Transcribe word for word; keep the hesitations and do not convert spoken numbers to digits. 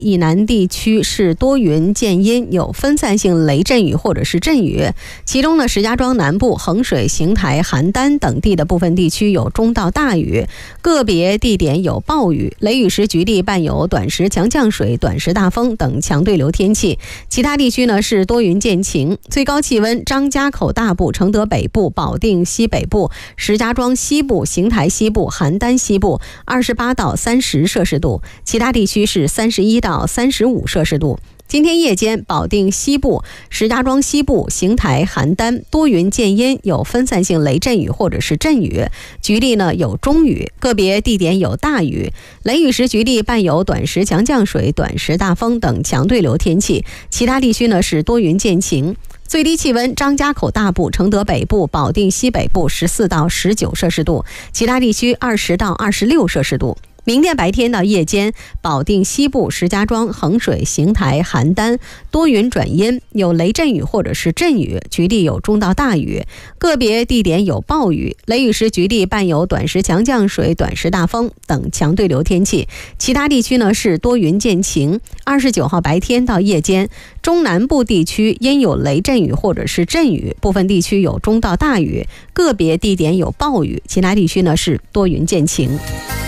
以南地区是多云见阴，有分散性雷阵雨或者是阵雨。其中呢，石家庄南部、衡水、邢台、邯郸等地的部分地区有中到大雨，个别地点有暴雨，雷雨时局地伴有短时强降水、短时大风等强对流天气。其他地区呢是多云见晴，最高气温张家口大部、承德北部、保定西北部、石家庄西部、邢台西部、邯郸西部二十八到三十摄氏度，其他地区是三十一到三十五摄氏度。今天夜间，保定西部、石家庄西部、邢台、邯郸多云见阴，有分散性雷阵雨或者是阵雨，局地呢有中雨，个别地点有大雨。雷雨时局地伴有短时强降水、短时大风等强对流天气。其他地区呢是多云见晴。最低气温张家口大部、承德北部、保定西北部十四到十九摄氏度，其他地区二十到二十六摄氏度。明天白天到夜间，保定西部、石家庄、衡水、邢台、邯郸多云转阴，有雷阵雨或者是阵雨，局地有中到大雨，个别地点有暴雨。雷雨时局地伴有短时强降水、短时大风等强对流天气。其他地区呢是多云见晴。二十九号白天到夜间，中南部地区因有雷阵雨或者是阵雨，部分地区有中到大雨，个别地点有暴雨，其他地区呢是多云见晴。